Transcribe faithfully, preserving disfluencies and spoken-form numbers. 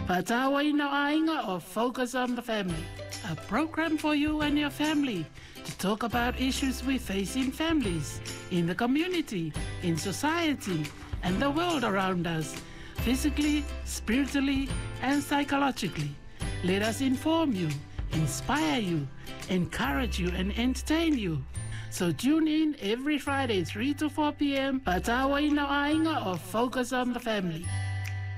Patawa Ainga or Focus on the Family, a program for you and your family to talk about issues we face in families, in the community, in society, and the world around us, physically, spiritually, and psychologically. Let us inform you, inspire you, encourage you, and entertain you. So tune in every Friday, three to four p.m. Patawa Ainga or Focus on the Family.